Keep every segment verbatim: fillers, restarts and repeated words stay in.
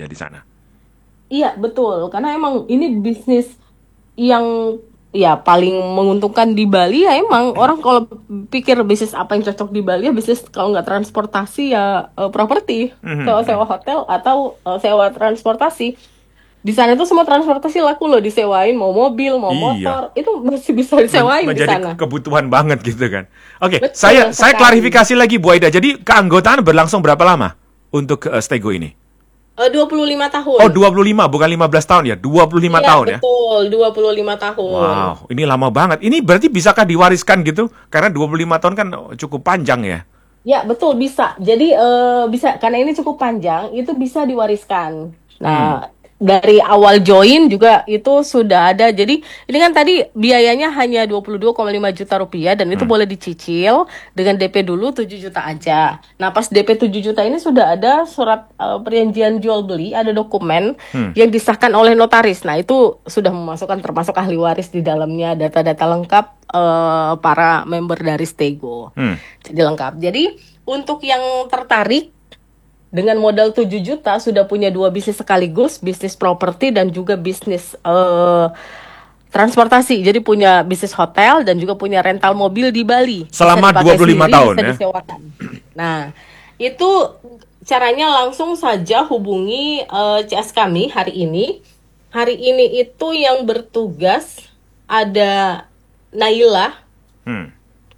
Aida di sana. Iya, betul. Karena emang ini bisnis yang ya paling menguntungkan di Bali ya emang orang kalau pikir bisnis apa yang cocok di Bali ya bisnis kalau nggak transportasi ya eh, properti, sewa-sewa hotel atau eh, sewa transportasi. Di sana tuh semua transportasi laku loh disewain, mau mobil, mau Iya, motor, itu masih bisa men- disewain di menjadi sana. kebutuhan banget gitu kan. Oke, saya Betul saya sekali. klarifikasi lagi Bu Aida. Jadi keanggotaan berlangsung berapa lama untuk eh, Stego ini? Eh, dua puluh lima tahun. Oh, dua puluh lima bukan lima belas tahun ya. Dua puluh lima Iya, tahun ya. betul, dua puluh lima tahun. Wow, ini lama banget. Ini berarti bisakah diwariskan gitu? Karena dua puluh lima tahun kan cukup panjang ya. Ya, betul bisa. Jadi eh, bisa karena ini cukup panjang, itu bisa diwariskan. Hmm. Nah, dari awal join juga itu sudah ada. Jadi ini kan tadi biayanya hanya dua puluh dua koma lima juta rupiah dan itu Hmm. boleh dicicil dengan D P dulu tujuh juta aja. Nah, pas D P tujuh juta ini sudah ada surat eh, perjanjian jual beli, ada dokumen Hmm. yang disahkan oleh notaris. Nah, itu sudah memasukkan termasuk ahli waris di dalamnya, data-data lengkap eh, para member dari Stego. Hmm. Jadi lengkap. Jadi untuk yang tertarik dengan modal tujuh juta sudah punya dua bisnis sekaligus, bisnis properti dan juga bisnis eh, transportasi. Jadi punya bisnis hotel dan juga punya rental mobil di Bali. Bisa Selama dipakai dua puluh lima sendiri, tahun bisa ya. disewakan. Nah, itu caranya langsung saja hubungi eh, C S kami hari ini. Hari ini itu yang bertugas ada Naila. Hmm.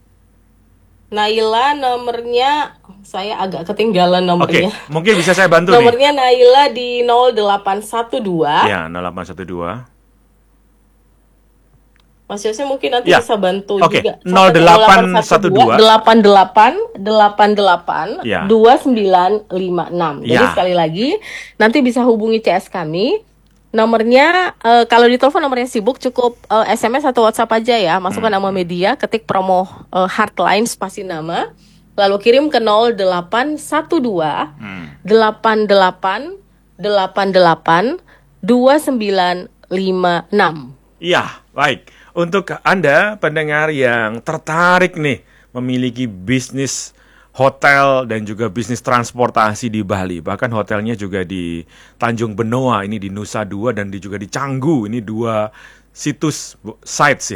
Naila nomornya saya agak ketinggalan Oke, nomornya. mungkin bisa saya bantu nih. Nomornya Naila di nol delapan satu dua. Ya, nol delapan satu dua. Mas Yose mungkin nanti Ya. bisa bantu Oke, juga. nol Catat delapan satu dua. delapan delapan delapan delapan Ya. dua sembilan lima enam. Jadi Ya. sekali lagi nanti bisa hubungi C S kami. Nomornya eh, kalau di telepon nomornya sibuk cukup eh, S M S atau WhatsApp aja ya. Masukkan Hmm. nama media, ketik promo eh, Heartline spasi nama, lalu kirim ke nol delapan satu dua Hmm. delapan delapan delapan delapan dua sembilan lima enam. Iya, baik. Untuk Anda pendengar yang tertarik nih memiliki bisnis hotel dan juga bisnis transportasi di Bali, bahkan hotelnya juga di Tanjung Benoa, ini di Nusa Dua dan di, juga di Canggu, ini dua situs bu- sites ya.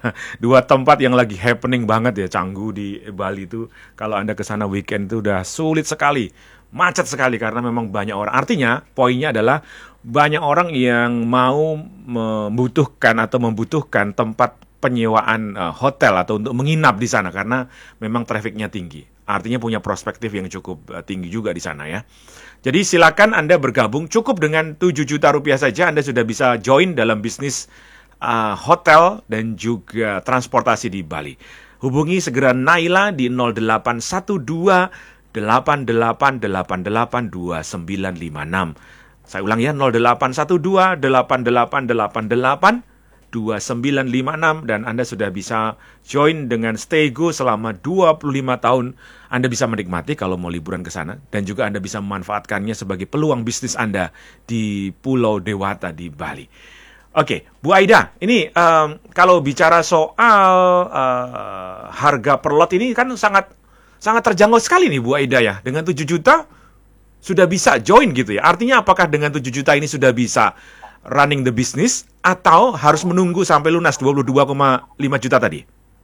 Dua tempat yang lagi happening banget ya, Canggu di Bali itu. Kalau Anda ke sana weekend itu udah sulit sekali, macet sekali karena memang banyak orang. Artinya poinnya adalah banyak orang yang mau membutuhkan atau membutuhkan tempat penyewaan eh, hotel atau untuk menginap di sana karena memang trafficnya tinggi. Artinya punya perspektif yang cukup eh, tinggi juga di sana ya. Jadi silakan Anda bergabung, cukup dengan tujuh juta rupiah saja Anda sudah bisa join dalam bisnis eh, hotel dan juga transportasi di Bali. Hubungi segera Naila di nol delapan satu dua delapan delapan delapan delapan dua sembilan lima enam. Saya ulang ya, nol delapan satu dua delapan delapan delapan delapan dua sembilan lima enam dan Anda sudah bisa join dengan Staygo selama dua puluh lima tahun. Anda bisa menikmati kalau mau liburan ke sana dan juga Anda bisa memanfaatkannya sebagai peluang bisnis Anda di Pulau Dewata di Bali. Oke, Bu Aida, ini em, kalau bicara soal eh, harga per lot ini kan sangat sangat terjangkau sekali nih Bu Aida ya. Dengan tujuh juta sudah bisa join gitu ya. Artinya apakah dengan tujuh juta ini sudah bisa running the business atau harus menunggu sampai lunas dua puluh dua koma lima juta tadi?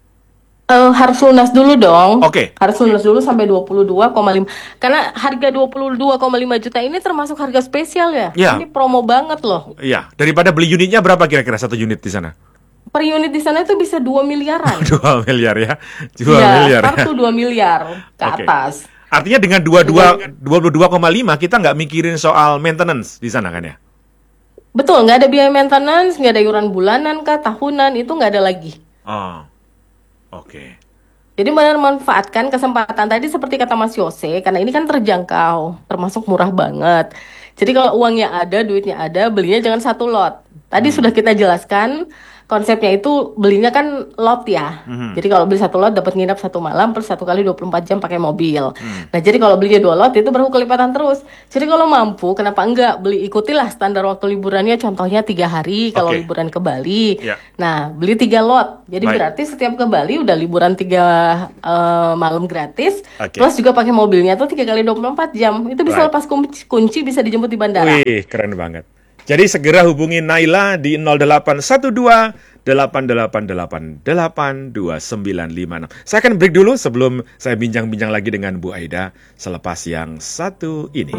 Eh, harus lunas dulu dong. Oke. Harus lunas dulu sampai dua puluh dua koma lima. Karena harga dua puluh dua koma lima juta ini termasuk harga spesial ya. Ya. Ini promo banget loh. Iya, daripada beli unitnya berapa kira-kira satu unit di sana? Per unit di sana itu bisa dua miliaran. dua miliar ya. dua Iya, miliar ya. satu dua miliar ke Oke. atas. Artinya dengan dua puluh dua koma lima kita nggak mikirin soal maintenance di sana kan ya? Betul, nggak ada biaya maintenance, nggak ada iuran bulanan kah, tahunan, itu nggak ada lagi. Oh, oke. Jadi benar manfaatkan kesempatan tadi seperti kata Mas Yose, karena ini kan terjangkau, termasuk murah banget. Jadi kalau uangnya ada, duitnya ada, belinya jangan satu lot. Tadi sudah kita jelaskan, konsepnya itu belinya kan lot ya. Mhm. Jadi kalau beli satu lot dapat nginap satu malam plus satu kali dua puluh empat jam pakai mobil. Hmm. Nah, jadi kalau belinya dua lot itu baru kelipatan terus. Jadi kalau mampu, kenapa enggak beli, ikutilah standar waktu liburannya, contohnya tiga hari kalau Oke. liburan ke Bali. Ya. Nah, beli tiga lot. Jadi Baik. berarti setiap ke Bali udah liburan tiga eh, malam gratis. Oke. Plus juga pakai mobilnya tuh tiga kali dua puluh empat jam. Itu bisa Right. lepas kunci, kunci bisa dijemput di bandara. Wih, keren banget. Jadi segera hubungi Naila di nol delapan satu dua delapan delapan delapan delapan dua sembilan lima enam. Saya akan break dulu sebelum saya bincang-bincang lagi dengan Bu Aida selepas yang satu ini.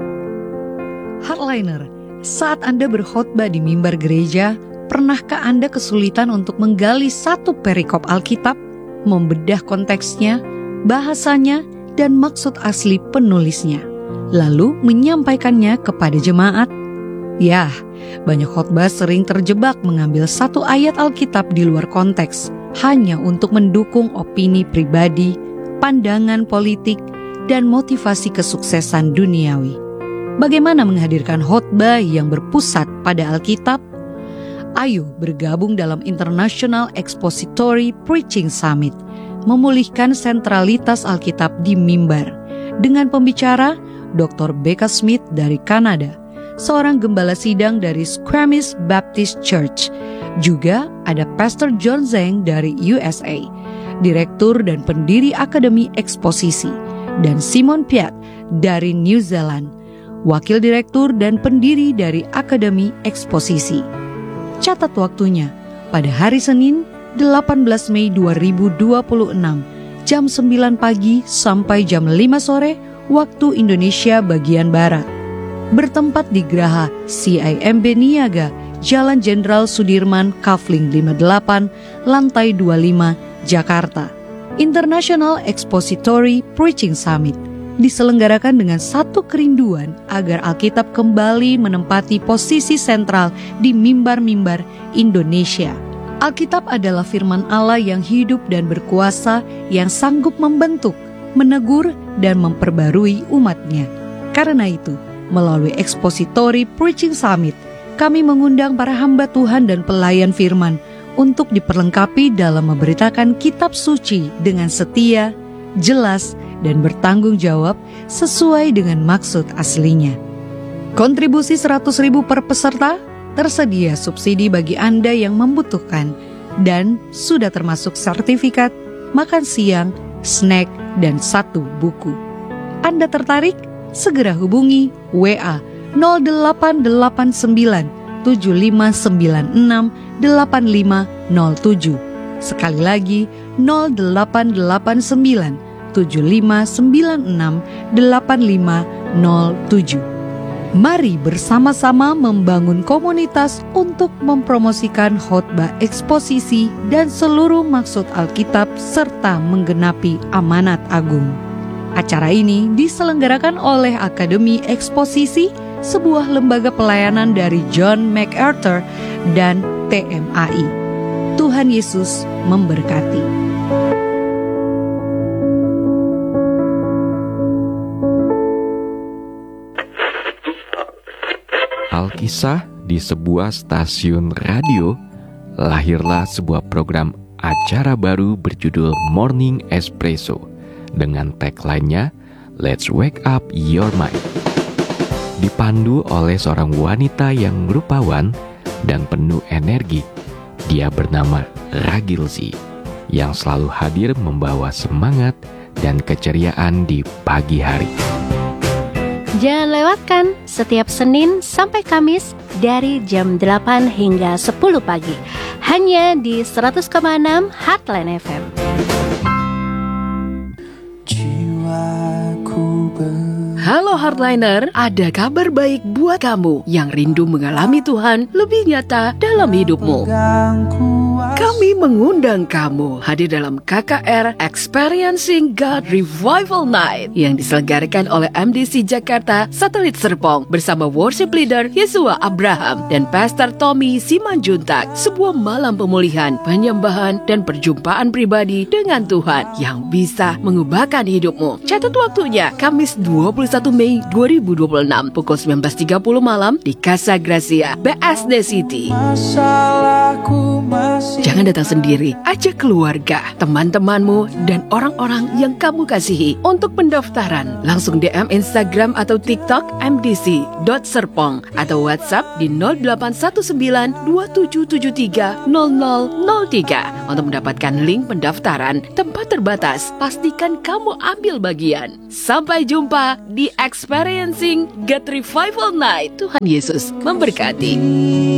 Hardliner, saat Anda berkhotbah di mimbar gereja, pernahkah Anda kesulitan untuk menggali satu perikop Alkitab, membedah konteksnya, bahasanya, dan maksud asli penulisnya, lalu menyampaikannya kepada jemaat? Ya, banyak khotbah sering terjebak mengambil satu ayat Alkitab di luar konteks, hanya untuk mendukung opini pribadi, pandangan politik, dan motivasi kesuksesan duniawi. Bagaimana menghadirkan khotbah yang berpusat pada Alkitab? Ayo bergabung dalam International Expository Preaching Summit, memulihkan sentralitas Alkitab di mimbar, dengan pembicara doktor Becca Smith dari Kanada, seorang gembala sidang dari Squamish Baptist Church. Juga ada Pastor John Zhang dari U S A, Direktur dan pendiri Akademi Eksposisi, dan Simon Piat dari New Zealand, Wakil Direktur dan pendiri dari Akademi Eksposisi. Catat waktunya pada hari Senin delapan belas Mei dua ribu dua puluh enam, jam sembilan pagi sampai jam lima sore waktu Indonesia bagian Barat. Bertempat di Geraha C I M B Niaga, Jalan Jenderal Sudirman, Kafling lima puluh delapan, lantai dua puluh lima, Jakarta. International Expository Preaching Summit diselenggarakan dengan satu kerinduan agar Alkitab kembali menempati posisi sentral di mimbar-mimbar Indonesia. Alkitab adalah firman Allah yang hidup dan berkuasa, yang sanggup membentuk, menegur, dan memperbarui umatnya. Karena itu, melalui Expository Preaching Summit, kami mengundang para hamba Tuhan dan pelayan firman untuk diperlengkapi dalam memberitakan kitab suci dengan setia, jelas, dan bertanggung jawab sesuai dengan maksud aslinya. Kontribusi seratus ribu per peserta, tersedia subsidi bagi Anda yang membutuhkan, dan sudah termasuk sertifikat, makan siang, snack, dan satu buku. Anda tertarik? Segera hubungi W A nol delapan delapan sembilan tujuh lima sembilan enam delapan lima nol tujuh. Sekali lagi nol delapan delapan sembilan tujuh lima sembilan enam delapan lima nol tujuh. Mari bersama-sama membangun komunitas untuk mempromosikan khotbah eksposisi dan seluruh maksud Alkitab serta menggenapi amanat agung. Acara ini diselenggarakan oleh Akademi Eksposisi, sebuah lembaga pelayanan dari John MacArthur dan T M A I. Tuhan Yesus memberkati. Alkisah di sebuah stasiun radio, lahirlah sebuah program acara baru berjudul Morning Espresso dengan tagline-nya Let's Wake Up Your Mind. Dipandu oleh seorang wanita yang rupawan dan penuh energi. Dia bernama Ragilzi, yang selalu hadir membawa semangat dan keceriaan di pagi hari. Jangan lewatkan setiap Senin sampai Kamis dari jam delapan hingga sepuluh pagi. Hanya di seratus koma enam Heartland F M. Halo Hardliner, ada kabar baik buat kamu yang rindu mengalami Tuhan lebih nyata dalam hidupmu. Kami mengundang kamu hadir dalam K K R Experiencing God Revival Night yang diselenggarakan oleh M D C Jakarta Satelit Serpong bersama worship leader Yesua Abraham dan Pastor Tommy Simanjuntak. Sebuah malam pemulihan, penyembahan, dan perjumpaan pribadi dengan Tuhan yang bisa mengubahkan hidupmu. Catat waktunya, Kamis dua puluh satu Mei dua ribu dua puluh enam pukul sembilan belas tiga puluh malam di Casa Gracia, B S D City. Jangan datang sendiri, ajak keluarga, teman-temanmu, dan orang-orang yang kamu kasihi. Untuk pendaftaran, langsung D M Instagram atau TikTok m d c dot serpong atau WhatsApp di nol delapan satu sembilan dua tujuh tujuh tiga nol nol nol tiga. Untuk mendapatkan link pendaftaran, tempat terbatas, pastikan kamu ambil bagian. Sampai jumpa di Experiencing God Revival Night. Tuhan Yesus memberkati.